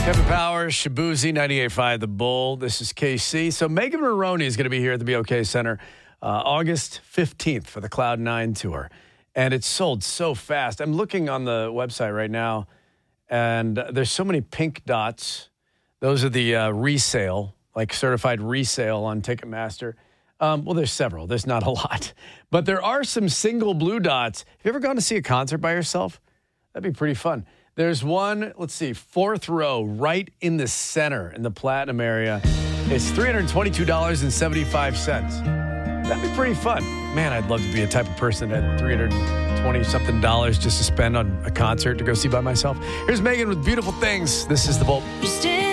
Kevin Powers, Shabuzi, 98.5 The Bull. This is KC. So Megan Maroney is going to be here at the BOK Center August 15th for the Cloud9 Tour. And it's sold so fast. I'm looking on the website right now, and there's so many pink dots. Those are the resale, like certified resale on Ticketmaster. Well, there's several. There's not a lot. But there are some single blue dots. Have you ever gone to see a concert by yourself? That'd be pretty fun. There's one, let's see, fourth row, right in the center in the Platinum area. It's $322.75. That'd be pretty fun. Man, I'd love to be a type of person that had $320-something just to spend on a concert to go see by myself. Here's Megan with Beautiful Things. This is The Bolt.